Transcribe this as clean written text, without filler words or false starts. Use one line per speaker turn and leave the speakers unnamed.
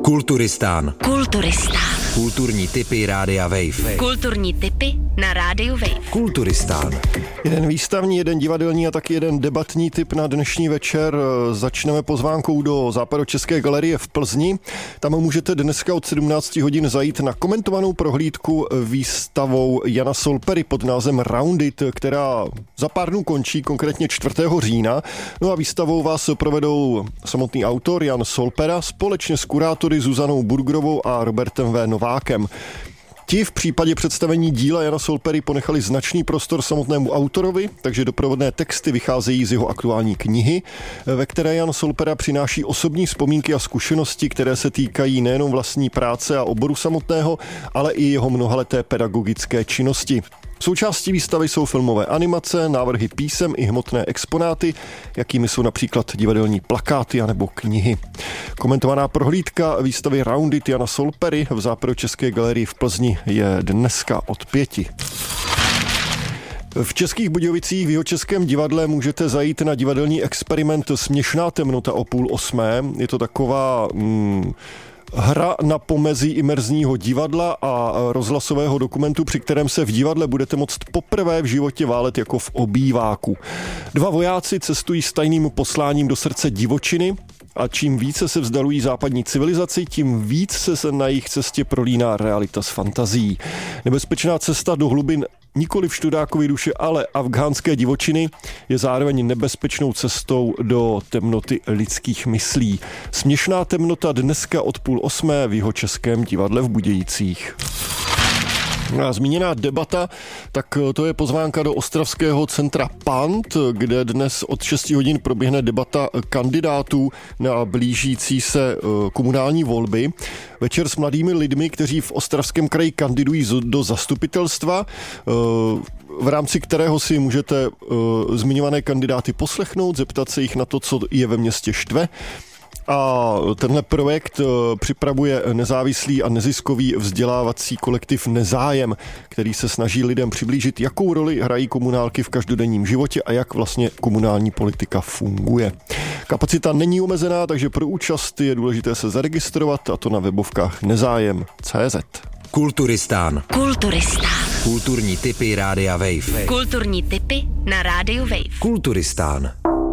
Kulturistán.
Kulturistán.
Kulturní tipy Rádia Wave.
Kulturní tipy na Rádiu Wave.
Kulturistán.
Jeden výstavní, jeden divadelní a taky jeden debatní tip na dnešní večer. Začneme pozvánkou do Západočeské galerie v Plzni. Tam můžete dneska od 17 hodin zajít na komentovanou prohlídku výstavou Jana Solpery pod názvem Round It, která za pár dnů končí, konkrétně 4. října. No a výstavou vás provedou samotný autor Jan Solpera společně s kurátory Zuzanou Burgrovou a Robertem V. Novákem. Ti v případě představení díla Jana Solpery ponechali značný prostor samotnému autorovi, takže doprovodné texty vycházejí z jeho aktuální knihy, ve které Jan Solpera přináší osobní vzpomínky a zkušenosti, které se týkají nejenom vlastní práce a oboru samotného, ale i jeho mnohaleté pedagogické činnosti. Součástí výstavy jsou filmové animace, návrhy písem i hmotné exponáty, jakými jsou například divadelní plakáty anebo knihy. Komentovaná prohlídka výstavy Round It Jana Solpery v Západočeské galerii v Plzni je dneska od 5. V Českých Budějovicích v Jihočeském divadle můžete zajít na divadelní experiment Směšná temnota o 7:30. Je to taková hra na pomezí imerzního divadla a rozhlasového dokumentu, při kterém se v divadle budete moct poprvé v životě válet jako v obýváku. 2 vojáci cestují s tajným posláním do srdce divočiny a čím více se vzdalují západní civilizaci, tím víc se na jejich cestě prolíná realita s fantazií. Nebezpečná cesta do hlubin nikoli v Študákovy duše, ale afghánské divočiny je zároveň nebezpečnou cestou do temnoty lidských myslí. Směšná temnota dneska od 7:30 v Jihočeském divadle v Budějicích. A zmíněná debata, tak to je pozvánka do ostravského centra Pant, kde dnes od 6 hodin proběhne debata kandidátů na blížící se komunální volby. Večer s mladými lidmi, kteří v Ostravském kraji kandidují do zastupitelstva, v rámci kterého si můžete zmiňované kandidáty poslechnout, zeptat se jich na to, co je ve městě štve. A tenhle projekt připravuje nezávislý a neziskový vzdělávací kolektiv Nezájem, který se snaží lidem přiblížit, jakou roli hrají komunálky v každodenním životě a jak vlastně komunální politika funguje. Kapacita není omezená, takže pro účast je důležité se zaregistrovat, a to na webovkách nezájem.cz.
Kulturistán.
Kulturistán.
Kulturní tipy Rádia Wave.
Kulturní tipy na Rádiu Wave.
Kulturistán.